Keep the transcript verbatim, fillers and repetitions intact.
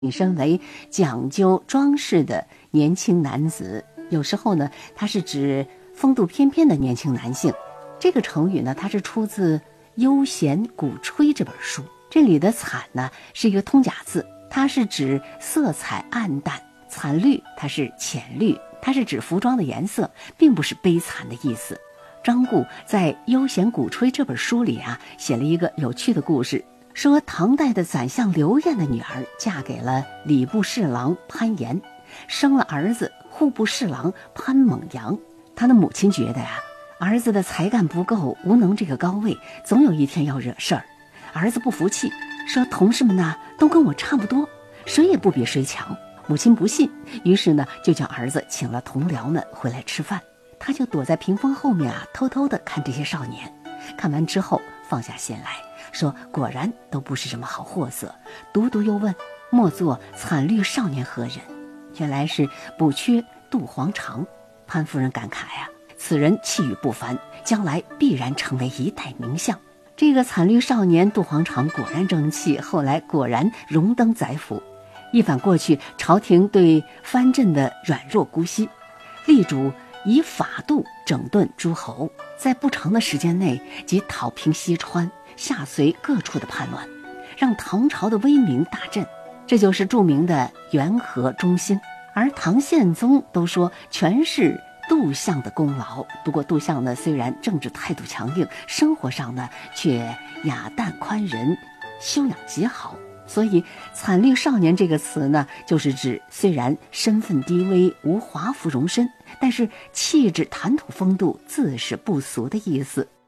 身为讲究装饰的年轻男子，有时候呢，它是指风度翩翩的年轻男性。这个成语呢，它是出自《悠闲鼓吹》这本书，这里的惨呢是一个通假字，它是指色彩暗淡，惨绿它是浅绿，它是指服装的颜色，并不是悲惨的意思。张顾在《悠闲鼓吹》这本书里啊，写了一个有趣的故事，说唐代的宰相刘晏的女儿嫁给了礼部侍郎潘岩，生了儿子户部侍郎潘猛阳。他的母亲觉得呀、啊，儿子的才干不够，无能这个高位，总有一天要惹事儿。儿子不服气，说同事们呢都跟我差不多，谁也不比谁强。母亲不信，于是呢就叫儿子请了同僚们回来吃饭。他就躲在屏风后面啊，偷偷地看这些少年。看完之后放下心来，说果然都不是什么好货色。独独又问，莫作惨绿少年何人？原来是补缺杜黄长。潘夫人感慨啊，此人气宇不凡，将来必然成为一代名相。这个惨绿少年杜黄长果然争气，后来果然荣登宰辅。一反过去朝廷对藩镇的软弱姑息，力主以法度整顿诸侯，在不长的时间内即讨平西川，下隋各处的叛乱，让唐朝的威名大振，这就是著名的元和中兴。而唐宪宗都说全是杜相的功劳，不过杜相呢，虽然政治态度强硬，生活上呢却雅淡宽仁，修养极好。所以惨绿少年这个词呢，就是指虽然身份低微，无华服容身，但是气质谈吐风度自是不俗的意思。